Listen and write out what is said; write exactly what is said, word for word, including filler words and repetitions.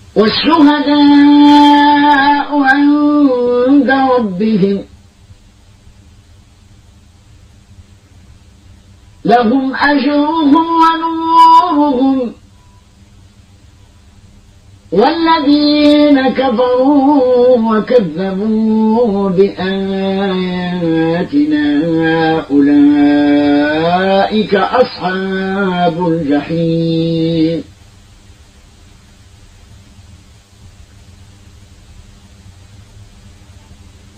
والشهداء عند ربهم لهم أجرهم ونورهم والذين كفروا وكذبوا بآياتنا أولئك أصحاب الجحيم